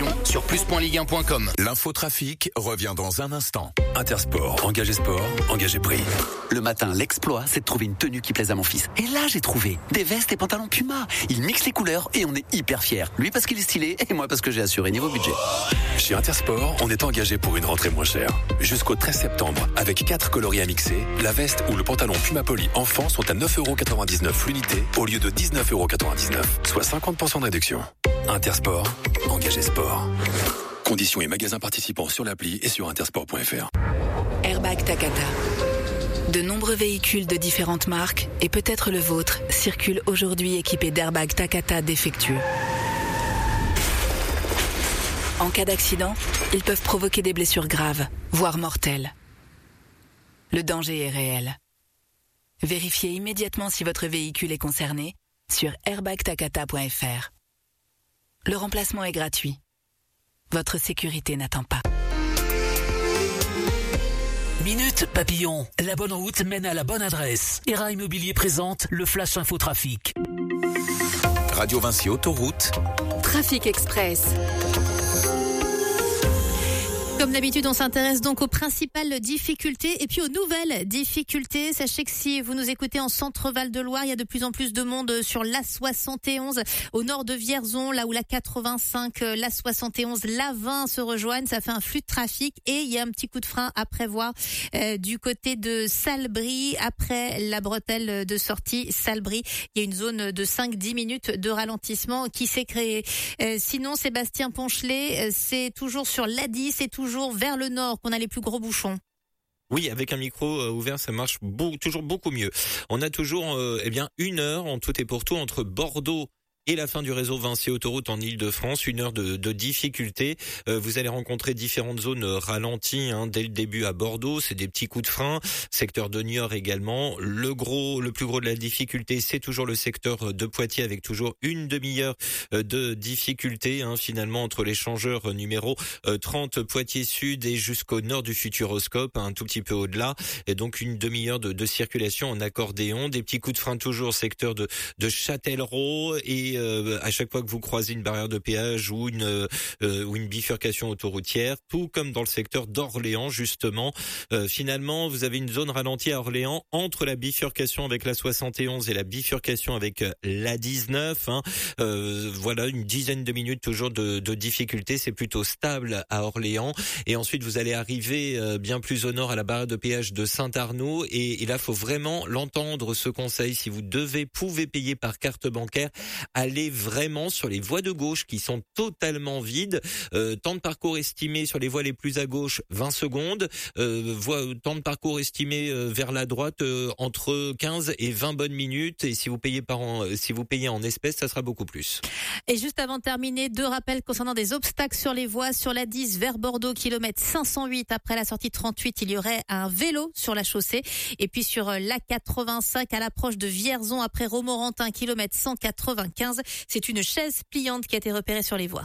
conditions sur plus.ligue1.com. L'infotrafic revient dans un instant. Intersport, engagé sport, engagé prix. Le matin, l'exploit, c'est de trouver une tenue qui plaise à mon fils. Et là, j'ai trouvé des vestes et pantalons Puma. Il mixe les couleurs et on est hyper fiers. Lui parce qu'il est stylé et moi parce que j'ai assuré niveau budget. Chez Intersport, on est engagé pour une rentrée moins chère. Jusqu'au 13 septembre, avec 4 coloris à mixer, la veste ou le pantalon Puma Poly enfant sont à 9,99€ l'unité au lieu de 19,99€, soit 50% de réduction. Intersport, engagé sport. Conditions et magasins participants sur l'appli et sur intersport.fr. Airbag Takata. De nombreux véhicules de différentes marques, et peut-être le vôtre, circulent aujourd'hui équipés d'airbags Takata défectueux. En cas d'accident, ils peuvent provoquer des blessures graves, voire mortelles. Le danger est réel. Vérifiez immédiatement si votre véhicule est concerné sur airbagtakata.fr. Le remplacement est gratuit. Votre sécurité n'attend pas. Minute Papillon, la bonne route mène à la bonne adresse. ERA Immobilier présente le Flash Info Trafic. Radio Vinci Autoroute. Trafic Express. Comme d'habitude, on s'intéresse donc aux principales difficultés et puis aux nouvelles difficultés. Sachez que si vous nous écoutez en centre-Val de Loire, il y a de plus en plus de monde sur l'A71 au nord de Vierzon, là où la 85, l'A71, l'A20 se rejoignent. Ça fait un flux de trafic et il y a un petit coup de frein à prévoir du côté de Salbris. Après la bretelle de sortie Salbris, il y a une zone de 5-10 minutes de ralentissement qui s'est créée. Sinon, Sébastien Ponchelet, c'est toujours sur l'A10, c'est toujours vers le nord qu'on a les plus gros bouchons. Oui, avec un micro ouvert, ça marche toujours beaucoup mieux. On a toujours une heure en tout et pour tout entre Bordeaux et la fin du réseau Vinci Autoroute en Ile-de-France, une heure de difficulté. Vous allez rencontrer différentes zones ralenties dès le début à Bordeaux, c'est des petits coups de frein. Secteur de Niort également. Le plus gros de la difficulté, c'est toujours le secteur de Poitiers avec toujours une demi-heure de difficulté finalement entre l'échangeur numéro 30 Poitiers Sud et jusqu'au nord du Futuroscope, un tout petit peu au-delà. Et donc une demi-heure de circulation en accordéon. Des petits coups de frein toujours secteur de Châtellerault et à chaque fois que vous croisez une barrière de péage ou une bifurcation autoroutière, tout comme dans le secteur d'Orléans justement. Finalement, vous avez une zone ralentie à Orléans entre la bifurcation avec la 71 et la bifurcation avec la 19. Voilà, une dizaine de minutes toujours de difficulté. C'est plutôt stable à Orléans. Et ensuite, vous allez arriver bien plus au nord à la barrière de péage de Saint-Arnaud. Et là, faut vraiment l'entendre, ce conseil. Si vous pouvez payer par carte bancaire, allez vraiment sur les voies de gauche qui sont totalement vides. Temps de parcours estimé sur les voies les plus à gauche, 20 secondes. Temps de parcours estimé vers la droite entre 15 et 20 bonnes minutes. Et si vous payez en espèces, ça sera beaucoup plus. Et juste avant de terminer, 2 rappels concernant des obstacles sur les voies. Sur la 10 vers Bordeaux, kilomètre 508, après la sortie 38, il y aurait un vélo sur la chaussée. Et puis sur la 85, à l'approche de Vierzon, après Romorantin, kilomètre 195, c'est une chaise pliante qui a été repérée sur les voies.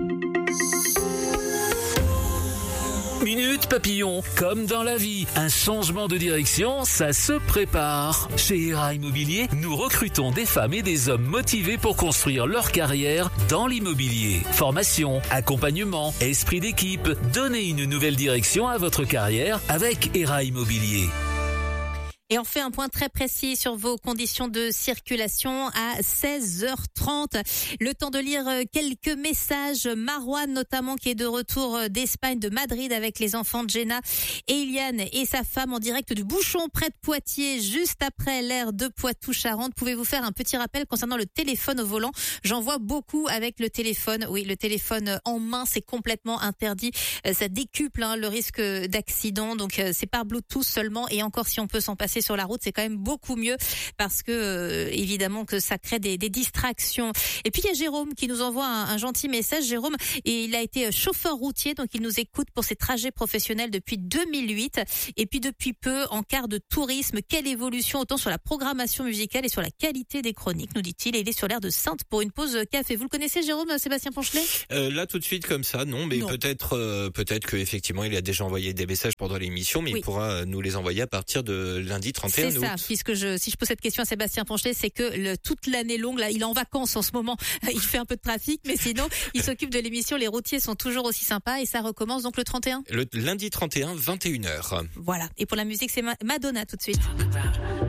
Minute Papillon, comme dans la vie, un changement de direction, ça se prépare. Chez ERA Immobilier, nous recrutons des femmes et des hommes motivés pour construire leur carrière dans l'immobilier. Formation, accompagnement, esprit d'équipe, donnez une nouvelle direction à votre carrière avec ERA Immobilier. Et on fait un point très précis sur vos conditions de circulation à 16h30. Le temps de lire quelques messages. Marouane notamment qui est de retour d'Espagne, de Madrid avec les enfants de Jenna et Iliane et sa femme en direct du Bouchon près de Poitiers, juste après l'aire de Poitou-Charentes. Pouvez-vous faire un petit rappel concernant le téléphone au volant? J'en vois beaucoup avec le téléphone. Oui, le téléphone en main, c'est complètement interdit. Ça décuple le risque d'accident. Donc c'est par Bluetooth seulement et encore si on peut s'en passer sur la route, c'est quand même beaucoup mieux parce que évidemment que ça crée des distractions. Et puis il y a Jérôme qui nous envoie un gentil message. Jérôme, il a été chauffeur routier, donc il nous écoute pour ses trajets professionnels depuis 2008 et puis depuis peu en quart de tourisme. Quelle évolution autant sur la programmation musicale et sur la qualité des chroniques, nous dit-il. Et il est sur l'air de Sainte pour une pause café. Vous le connaissez Jérôme, Sébastien Ponchelet? Là tout de suite comme ça, non, mais non. Peut-être que effectivement il a déjà envoyé des messages pendant l'émission, mais oui. Il pourra nous les envoyer à partir de lundi lundi 31 août. C'est ça, puisque si je pose cette question à Sébastien Ponchelet, c'est que toute l'année longue, là, il est en vacances en ce moment, il fait un peu de trafic, mais sinon, il s'occupe de l'émission. Les routiers sont toujours aussi sympas et ça recommence donc le 31. Le lundi 31, 21h. Voilà. Et pour la musique, c'est Madonna tout de suite.